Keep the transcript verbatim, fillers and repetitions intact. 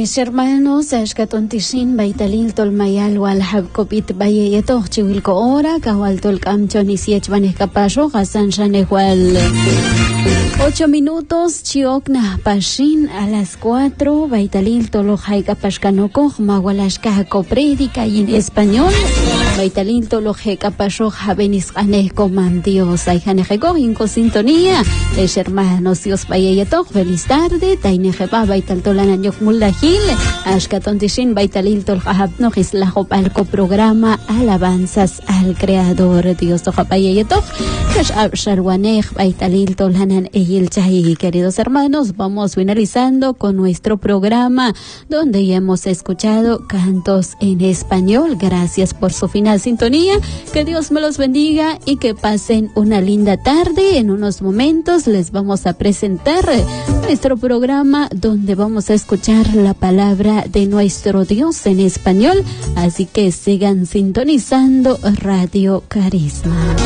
Mis hermanos, Ashkatontishin, Baitalil, Tolmayal, Walhabkopit, Bayeto, Chivilco Ora, Kahualtol Camchon y Siechbanes Capacho, Hassan Shanehual. Ocho minutos, Chiokna Pashin, a las cuatro, Baitalil, Tolojai Capashkanoko, Magualashka Copredica y en español, Baitalil, Tolojai Capacho, Javenis Aneco, Mandios, Aijanejego, Inco Sintonía, Les hermanos, Dios Bayeto, feliz tarde, Tainejeba, Baital Tolananyok Muldahil, Ashkatontishin, Baitalil, Toljahabno, Gislajo Palco, programa Alabanzas al Creador, Dios Tojapayeto, Kash Absharwanej, Baitalil, Tolanan, y queridos hermanos, vamos finalizando con nuestro programa donde ya hemos escuchado cantos en español. Gracias por su final sintonía, que Dios me los bendiga y que pasen una linda tarde. En unos momentos les vamos a presentar nuestro programa donde vamos a escuchar la palabra de nuestro Dios en español, así que sigan sintonizando Radio Carisma.